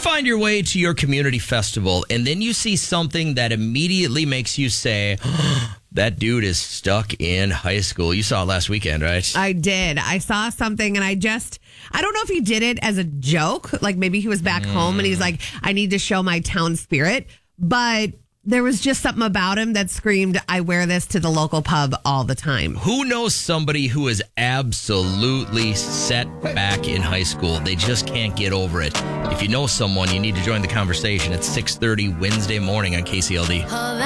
find your way to your community festival and then you see something that immediately makes you say, that dude is stuck in high school. You saw it last weekend, right? I did. I saw something and I don't know if he did it as a joke. Like maybe he was back home and he's like, I need to show my town spirit. But there was just something about him that screamed, I wear this to the local pub all the time. Who knows somebody who is absolutely set back in high school? They just can't get over it. If you know someone, you need to join the conversation at 6:30 Wednesday morning on KCLD.